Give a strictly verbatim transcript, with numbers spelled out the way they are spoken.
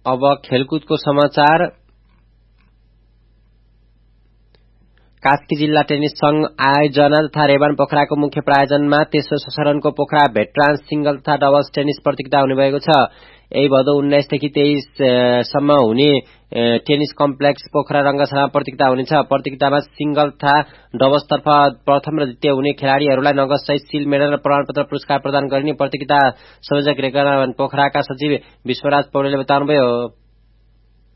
अब खेलकुदको समाचार। कास्की जिल्ला टेनिस संघ आयोजना तथा रेबान पोखराको मुख्य प्रायोजनमा तेस्रो संस्करणको पोखरा भेटरान्स सिंगल तथा डबल्स टेनिस प्रतियोगिता हुने भएको छ। यही भदौ उन्नाइस देखि तेइस सम्म हुने टेनिस कम्प्लेक्स पोखरा रंगशालामा प्रतियोगिता हुनेछ। प्रतियोगितामा सिंगल तथा डबल्सतर्फ प्रथम र द्वितीय हुने खेलाड़ीहरूलाई नगद सहित सिल मेडल र प्रमाणपत्र पुरस्कार प्रदान गरिने प्रतियोगिता संयोजक रेबान पोखराका सचिव विश्वराज पौडेलले बताउनुभयो।